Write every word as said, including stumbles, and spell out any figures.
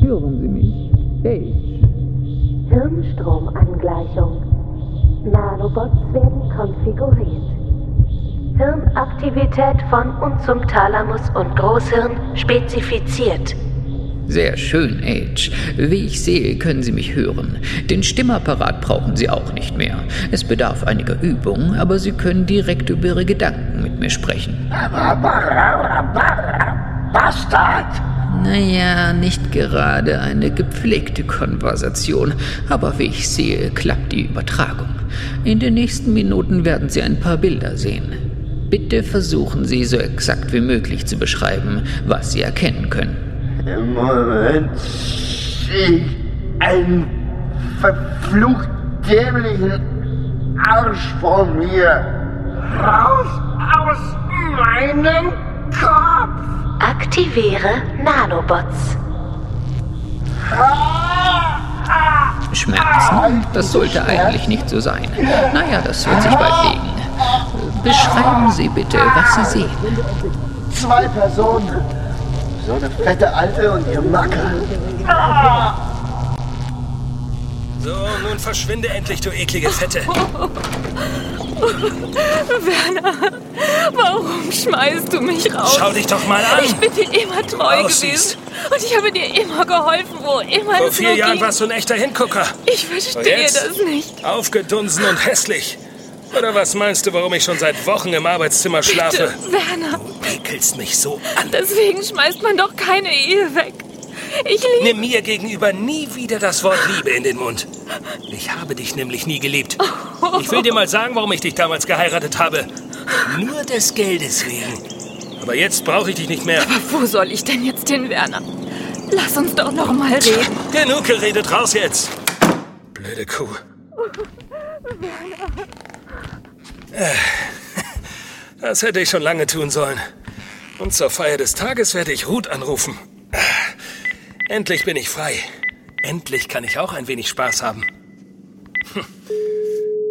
Hören Sie mich? Hey. Hirnstromangleichung. Nanobots werden konfiguriert. Hirnaktivität von und zum Thalamus und Großhirn spezifiziert. Sehr schön, Age. Wie ich sehe, können Sie mich hören. Den Stimmapparat brauchen Sie auch nicht mehr. Es bedarf einiger Übung, aber Sie können direkt über Ihre Gedanken mit mir sprechen. Bastard! Naja, nicht gerade eine gepflegte Konversation, aber wie ich sehe, klappt die Übertragung. In den nächsten Minuten werden Sie ein paar Bilder sehen. Bitte versuchen Sie, so exakt wie möglich zu beschreiben, was Sie erkennen können. Im Moment sehe ich einen verflucht dämlichen Arsch vor mir. Raus aus meinem Kopf! Aktiviere Nanobots. Schmerzen? Das sollte eigentlich nicht so sein. Naja, das wird sich bald legen. Beschreiben Sie bitte, was Sie sehen. Zwei Personen. So eine fette Alte und ihr Macker. So, nun verschwinde endlich, du eklige Fette. Werner, warum schmeißt du mich raus? Schau dich doch mal an. Ich bin dir immer treu gewesen. Und ich habe dir immer geholfen, wo immer Vor es vier nur Jahren ging. warst du ein echter Hingucker. Ich verstehe das nicht. Aufgedunsen und hässlich. Oder was meinst du, warum ich schon seit Wochen im Arbeitszimmer schlafe? Bitte, Werner. Du ekelst mich so an. Deswegen schmeißt man doch keine Ehe weg. Ich liebe... Nimm mir gegenüber nie wieder das Wort Liebe in den Mund. Ich habe dich nämlich nie geliebt. Ich will dir mal sagen, warum ich dich damals geheiratet habe. Nur des Geldes wegen. Aber jetzt brauche ich dich nicht mehr. Aber wo soll ich denn jetzt hin, Werner? Lass uns doch noch mal reden. Genug geredet, raus jetzt. Blöde Kuh. Das hätte ich schon lange tun sollen. Und zur Feier des Tages werde ich Ruth anrufen. Endlich bin ich frei. Endlich kann ich auch ein wenig Spaß haben. Hm.